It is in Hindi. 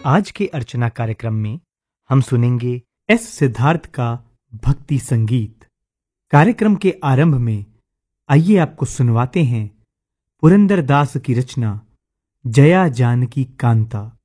आज के अर्चना कार्यक्रम में हम सुनेंगे एस सिद्धार्थ का भक्ति संगीत। कार्यक्रम के आरंभ में आइए आपको सुनवाते हैं पुरंदर दास की रचना जया जानकी कांता।